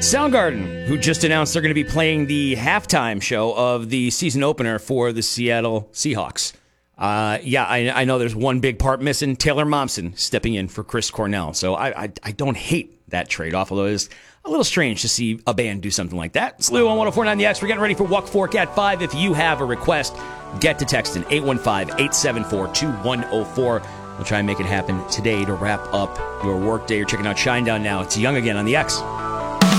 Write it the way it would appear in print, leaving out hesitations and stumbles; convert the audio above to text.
Soundgarden, who just announced they're going to be playing the halftime show of the season opener for the Seattle Seahawks. I know there's one big part missing. Taylor Momsen stepping in for Chris Cornell. So I don't hate that trade-off, although it's a little strange to see a band do something like that. It's Lou on 104.9 The X. We're getting ready for Walk Fork at 5. If you have a request, get to texting 815-874-2104. We'll try and make it happen today to wrap up your workday. You're checking out Shinedown now. It's Young Again on The X.